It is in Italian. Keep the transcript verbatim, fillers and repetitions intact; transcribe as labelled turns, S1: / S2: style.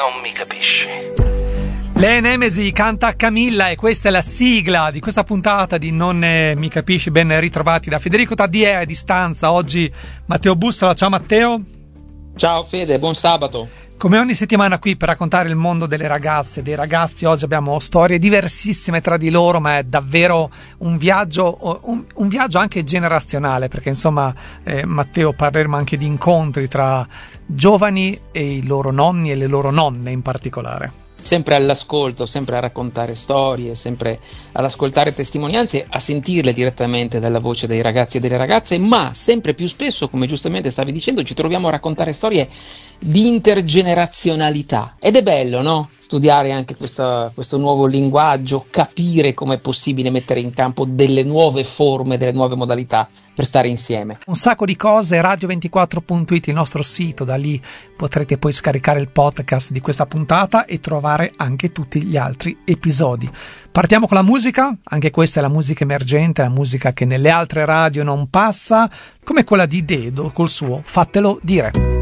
S1: Non mi capisci.
S2: Le Nemesi canta Camilla e questa è la sigla di questa puntata di Non eh, mi capisci. Ben ritrovati da Federico Taddiè a distanza. Oggi Matteo Bussola. Ciao Matteo.
S3: Ciao Fede, buon sabato.
S2: Come ogni settimana qui per raccontare il mondo delle ragazze e dei ragazzi, oggi abbiamo storie diversissime tra di loro, ma è davvero un viaggio, un, un viaggio anche generazionale, perché insomma eh, Matteo, parleremo anche di incontri tra giovani e i loro nonni e le loro nonne in particolare.
S3: Sempre all'ascolto, sempre a raccontare storie, sempre ad ascoltare testimonianze, a sentirle direttamente dalla voce dei ragazzi e delle ragazze, ma sempre più spesso, come giustamente stavi dicendo, ci troviamo a raccontare storie di intergenerazionalità. Ed è bello, no? Studiare anche questa, questo nuovo linguaggio, capire come è possibile mettere in campo delle nuove forme, delle nuove modalità per stare insieme.
S2: Un sacco di cose, radio ventiquattro punto it, il nostro sito, da lì potrete poi scaricare il podcast di questa puntata e trovare anche tutti gli altri episodi. Partiamo con la musica, anche questa è la musica emergente, la musica che nelle altre radio non passa, come quella di Dedo col suo Fatelo dire.